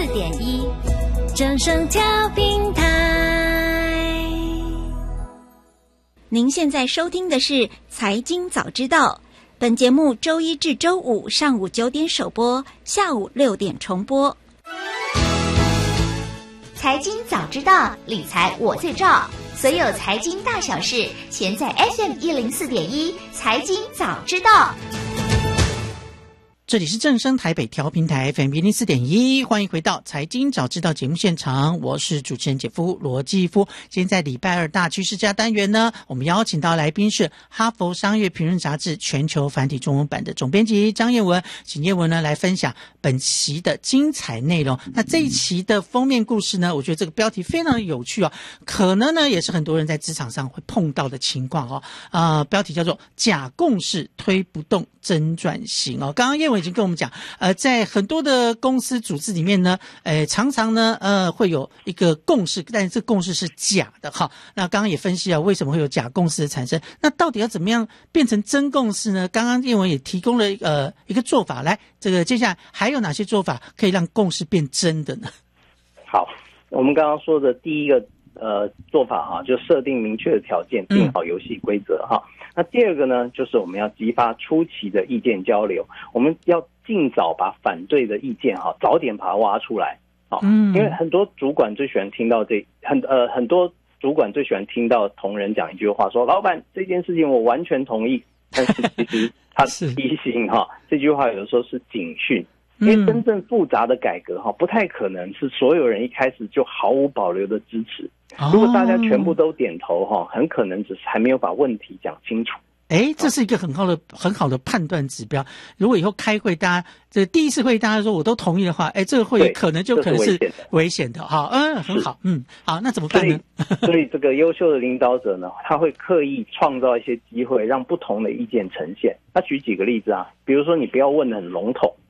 104.1正声调频台。 您现在收听的是财经早知道，本节目周一至周五上午9点首播，下午6点重播。 财经早知道，理财我最照，所有财经大小事，全在 FM104.1财经早知道。 这里是正声台北调频台 FM104.1，欢迎回到财经早知道节目现场，我是主持人姐夫罗继夫。今天在礼拜二大趋势家单元呢，我们邀请到来宾是哈佛商业评论杂志全球繁体中文版的总编辑张燕文，请燕文呢来分享本期的精彩内容。那这一期的封面故事呢，我觉得这个标题非常的有趣哦，可能呢也是很多人在职场上会碰到的情况哦。标题叫做假共识推不动真转型哦。刚刚燕文已经跟我们讲，在很多的公司组织里面呢，常常呢，会有一个共识，但是这个共识是假的哈。那刚刚也分析了为什么会有假共识的产生，那到底要怎么样变成真共识呢？刚刚燕文也提供了一个做法，来，这个接下来还有哪些做法可以让共识变真的呢？ 好，我们刚刚说的第一个做法哈，就设定明确的条件，定好游戏规则哈。那第二个呢，就是我们要激发初期的意见交流，我们要尽早把反对的意见哈，早点把它挖出来。因为很多主管最喜欢听到很多主管最喜欢听到同仁讲一句话说，老板这件事情我完全同意，但是其实他提醒哈，这句话有的时候是警讯。因为真正复杂的改革不太可能是所有人一开始就毫无保留的支持。如果大家全部都点头很可能只是还没有把问题讲清楚。 这是一个很好的判断指标。如果以后开会，大家这第一次会议大家说我都同意的话，这个会议可能是危险的。好，很好，好，那怎么办呢？ 所以这个优秀的领导者呢，他会刻意创造一些机会，让不同的意见呈现。他举几个例子啊，比如说你不要问得很笼统，